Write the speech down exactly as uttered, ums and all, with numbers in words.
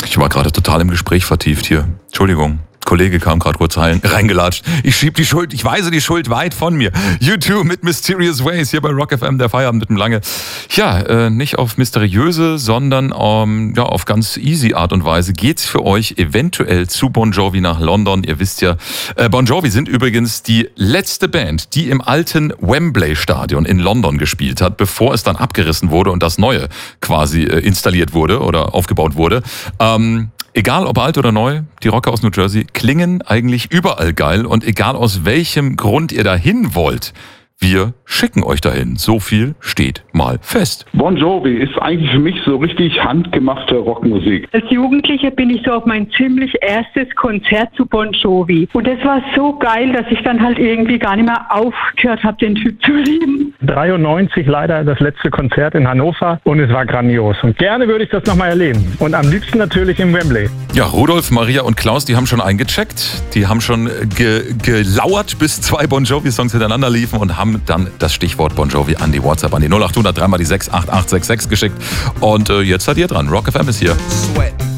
Ich war gerade total im Gespräch vertieft hier. Entschuldigung. Kollege kam gerade kurz rein, reingelatscht. Ich schieb die Schuld, ich weise die Schuld weit von mir. U zwei mit Mysterious Ways hier bei Rock F M, der Feierabend mit dem Lange. Ja, äh, nicht auf mysteriöse, sondern ähm, ja, auf ganz easy Art und Weise geht's für euch eventuell zu Bon Jovi nach London. Ihr wisst ja, äh, Bon Jovi sind übrigens die letzte Band, die im alten Wembley Stadion in London gespielt hat, bevor es dann abgerissen wurde und das neue quasi äh, installiert wurde oder aufgebaut wurde. Ähm, Egal ob alt oder neu, die Rocker aus New Jersey klingen eigentlich überall geil und egal aus welchem Grund ihr dahin wollt, wir schicken euch dahin. So viel steht mal fest. Bon Jovi ist eigentlich für mich so richtig handgemachte Rockmusik. Als Jugendliche bin ich so auf mein ziemlich erstes Konzert zu Bon Jovi. Und das war so geil, dass ich dann halt irgendwie gar nicht mehr aufgehört habe, den Typ zu lieben. dreiundneunzig leider das letzte Konzert in Hannover und es war grandios. Und gerne würde ich das nochmal erleben. Und am liebsten natürlich im Wembley. Ja, Rudolf, Maria und Klaus, die haben schon eingecheckt. Die haben schon ge- gelauert, bis zwei Bon Jovi-Songs hintereinander liefen und haben dann das Stichwort Bon Jovi an die WhatsApp, an die null acht hundert drei mal die sechs acht acht sechs sechs geschickt. Und äh, jetzt seid ihr dran. Rock F M ist hier. Sweat.